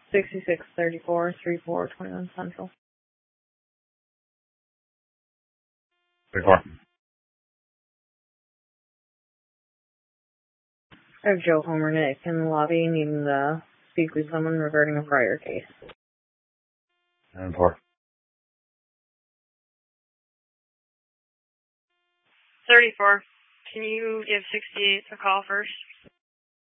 6634 3421 Central. 34. I have Joe Homer Nick in the lobby needing to speak with someone regarding a prior case. 74. 34. Can you give 68 a call first?